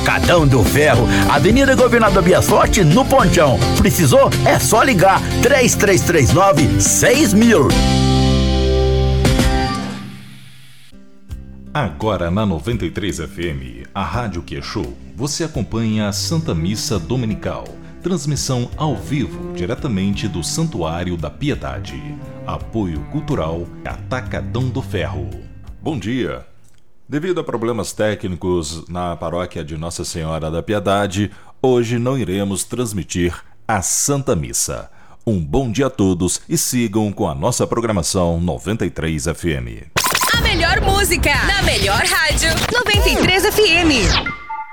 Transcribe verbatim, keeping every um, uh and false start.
Atacadão do Ferro, Avenida Governador Bias Forte, no Ponchão. Precisou? É só ligar três três três nove seis mil. Agora na noventa e três F M, a Rádio Que Show, você acompanha a Santa Missa Dominical. Transmissão ao vivo, diretamente do Santuário da Piedade. Apoio Cultural Atacadão do Ferro. Bom dia. Devido a problemas técnicos na paróquia de Nossa Senhora da Piedade, hoje não iremos transmitir a Santa Missa. Um bom dia a todos e sigam com a nossa programação noventa e três F M. A melhor música, na melhor rádio, noventa e três F M.